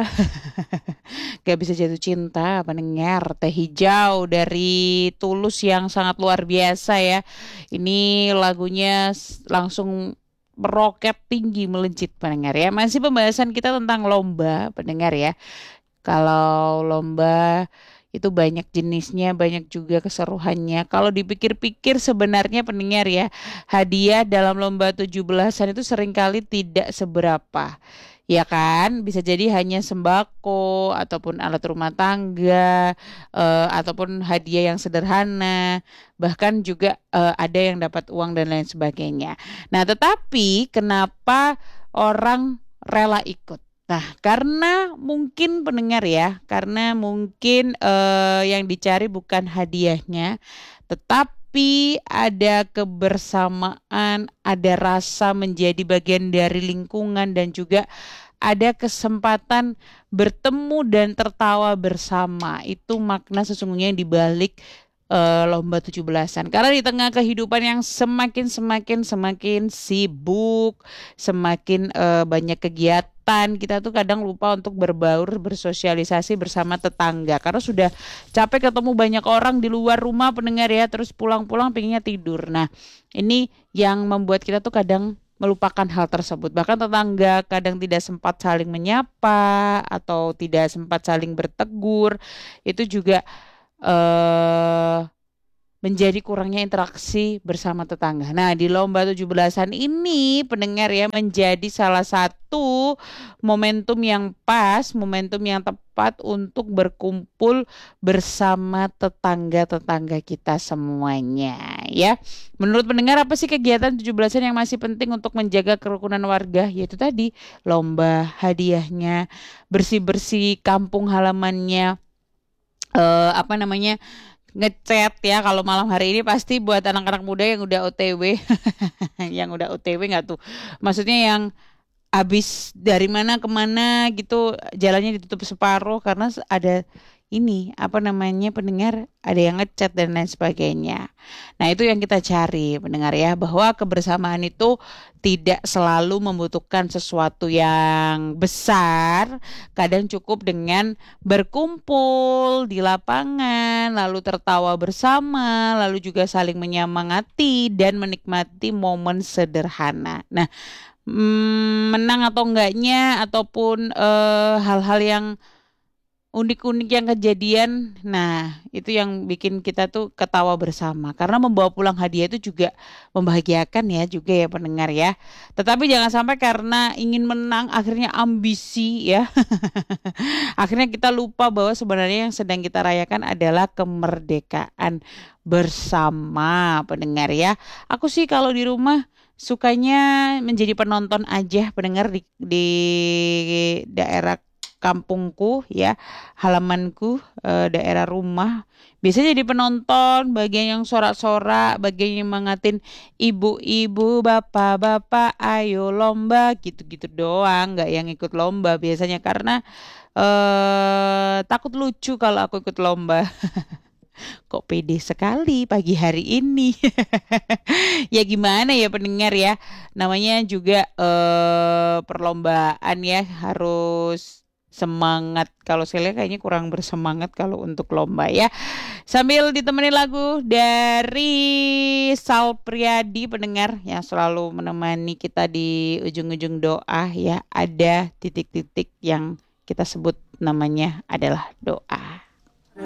Gak bisa jatuh cinta, pendengar. Teh Hijau dari Tulus yang sangat luar biasa ya. Ini lagunya langsung meroket tinggi melejit pendengar ya. Masih pembahasan kita tentang lomba pendengar ya. Kalau lomba itu banyak jenisnya, banyak juga keseruannya. Kalau dipikir-pikir sebenarnya pendengar ya, hadiah dalam lomba 17-an itu seringkali tidak seberapa. Ya kan, bisa jadi hanya sembako ataupun alat rumah tangga ataupun hadiah yang sederhana, bahkan juga ada yang dapat uang dan lain sebagainya. Nah, tetapi kenapa orang rela ikut? Nah, karena mungkin pendengar ya, karena mungkin yang dicari bukan hadiahnya, tetapi ada kebersamaan, ada rasa menjadi bagian dari lingkungan dan juga ada kesempatan bertemu dan tertawa bersama. Itu makna sesungguhnya yang dibalik lomba 17-an. Karena di tengah kehidupan yang semakin sibuk, semakin banyak kegiatan, kita tuh kadang lupa untuk berbaur, bersosialisasi bersama tetangga. Karena sudah capek ketemu banyak orang di luar rumah pendengar ya, terus pulang-pulang pengennya tidur. Nah, ini yang membuat kita tuh kadang melupakan hal tersebut. Bahkan tetangga kadang tidak sempat saling menyapa atau tidak sempat saling bertegur. Itu juga eh menjadi kurangnya interaksi bersama tetangga. Nah, di lomba 17-an ini pendengar ya menjadi salah satu momentum yang pas, momentum yang tepat untuk berkumpul bersama tetangga-tetangga kita semuanya ya. Menurut pendengar apa sih kegiatan 17-an yang masih penting untuk menjaga kerukunan warga? Yaitu tadi lomba, hadiahnya, bersih-bersih kampung halamannya, apa namanya, ngechat ya. Kalau malam hari ini pasti buat anak-anak muda yang udah OTW yang udah OTW nggak tuh, maksudnya yang habis dari mana kemana gitu, jalannya ditutup separuh karena ada ini apa namanya pendengar, ada yang ngechat dan lain sebagainya. Nah itu yang kita cari pendengar ya, bahwa kebersamaan itu tidak selalu membutuhkan sesuatu yang besar. Kadang cukup dengan berkumpul di lapangan, lalu tertawa bersama, lalu juga saling menyemangati dan menikmati momen sederhana. Nah, menang atau enggaknya ataupun hal-hal yang unik-unik yang kejadian, nah itu yang bikin kita tuh ketawa bersama. Karena membawa pulang hadiah itu juga membahagiakan ya juga ya pendengar ya. Tetapi jangan sampai karena ingin menang akhirnya ambisi ya. Akhirnya kita lupa bahwa sebenarnya yang sedang kita rayakan adalah kemerdekaan bersama pendengar ya. Aku sih kalau di rumah sukanya menjadi penonton aja pendengar di daerah kampungku ya, halamanku, daerah rumah. Biasanya jadi penonton, bagian yang sorak-sorak, bagian yang mangatin ibu-ibu, bapak-bapak, ayo lomba, gitu-gitu doang, nggak yang ikut lomba biasanya karena takut lucu kalau aku ikut lomba. Kok pede sekali pagi hari ini. Ya gimana ya pendengar ya. Namanya juga perlombaan ya, harus semangat. Kalau saya lihat kayaknya kurang bersemangat kalau untuk lomba ya. Sambil ditemani lagu dari Sal Priadi pendengar yang selalu menemani kita di ujung-ujung doa ya. Ada titik-titik yang kita sebut namanya adalah doa.